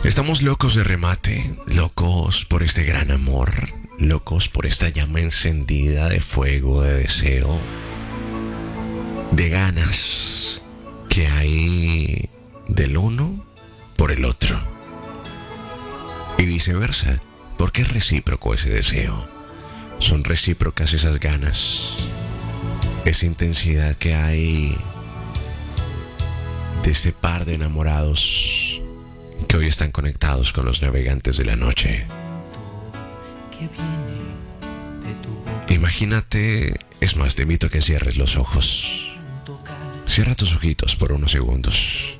Estamos locos de remate, locos por este gran amor, locos por esta llama encendida de fuego, de deseo, de ganas que hay del uno por el otro. Y viceversa, porque es recíproco ese deseo. Son recíprocas esas ganas, esa intensidad que hay de este par de enamorados que hoy están conectados con los navegantes de la noche. Imagínate, es más, te invito a que cierres los ojos. Cierra tus ojitos por unos segundos.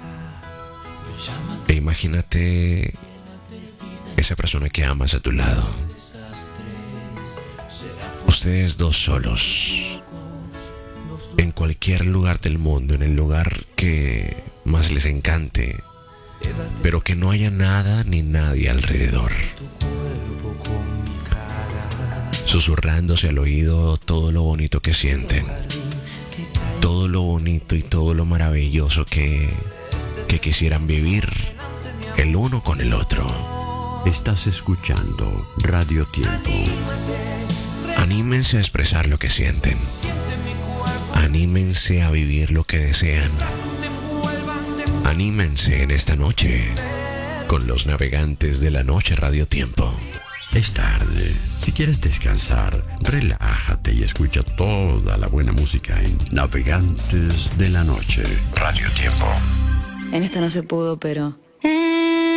E imagínate esa persona que amas a tu lado. Ustedes dos solos. En cualquier lugar del mundo, en el lugar que más les encante, pero que no haya nada ni nadie alrededor. Susurrándose al oído todo lo bonito que sienten. Todo lo bonito y todo lo maravilloso que quisieran vivir el uno con el otro. Estás escuchando Radio Tiempo. Anímense a expresar lo que sienten. Anímense a vivir lo que desean. Anímense en esta noche con los navegantes de la noche Radio Tiempo. Es tarde. Si quieres descansar, relájate y escucha toda la buena música en Navegantes de la Noche Radio Tiempo. En esta no se pudo, pero